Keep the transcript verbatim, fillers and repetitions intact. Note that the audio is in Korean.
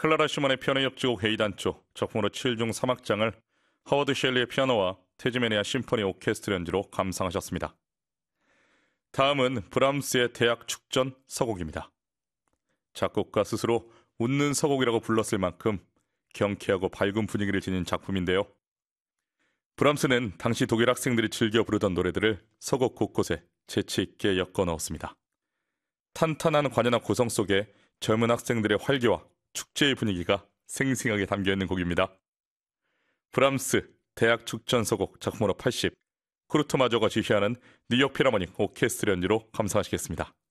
클라라 슈만의 피아노 협주곡 헤이단조, 작품으로 칠 중 삼 악장을 허워드 셸리의 피아노와 테즈메니아 심포니 오케스트라 연주로 감상하셨습니다. 다음은 브람스의 대학 축전 서곡입니다. 작곡가 스스로 웃는 서곡이라고 불렀을 만큼 경쾌하고 밝은 분위기를 지닌 작품인데요. 브람스는 당시 독일 학생들이 즐겨 부르던 노래들을 서곡 곳곳에 재치있게 엮어 넣었습니다. 탄탄한 관현악 구성 속에 젊은 학생들의 활기와 축제의 분위기가 생생하게 담겨있는 곡입니다. 브람스 대학 축전 서곡 작품으로 팔십, 쿠르트 마저가 지휘하는 뉴욕 필하모닉 오케스트라 연주로 감상하시겠습니다.